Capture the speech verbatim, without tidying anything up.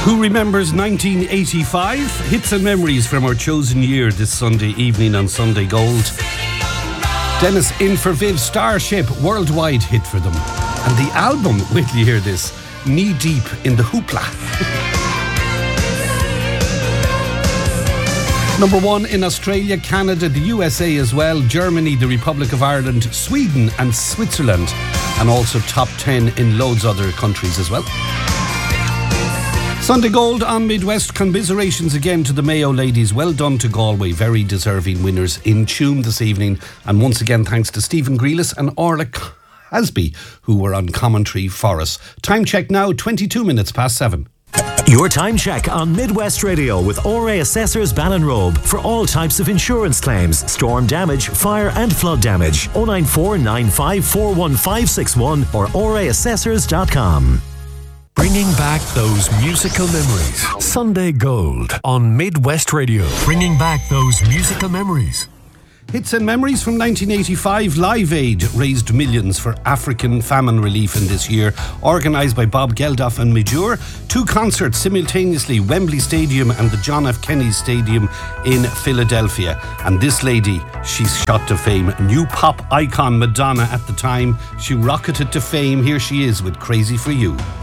Who remembers nineteen eighty-five? Hits and memories from our chosen year this Sunday evening on Sunday Gold. Dennis In For Viv, Starship, worldwide hit for them. And the album, wait till you hear this, Knee Deep in the Hoopla. Number one in Australia, Canada, the U S A as well, Germany, the Republic of Ireland, Sweden and Switzerland, and also top ten in loads of other countries as well. Sunday Gold on Midwest. Commiserations again to the Mayo ladies. Well done to Galway. Very deserving winners in tune this evening. And once again, thanks to Stephen Grealis and Orla Hasby, who were on commentary for us. Time check now, twenty-two minutes past seven. Your time check on Midwest Radio with O R A Assessors Ballinrobe for all types of insurance claims, storm damage, fire and flood damage. oh nine four nine five four one five six one or O R A assessors dot com. Bringing back those musical memories. Sunday Gold on Midwest Radio. Bringing back those musical memories. Hits and memories from nineteen eighty-five. Live Aid raised millions for African famine relief in this year, organised by Bob Geldof and Majur. Two concerts simultaneously, Wembley Stadium and the John F. Kennedy Stadium in Philadelphia. And this lady, she's shot to fame. New pop icon Madonna at the time. She rocketed to fame. Here she is with Crazy For You.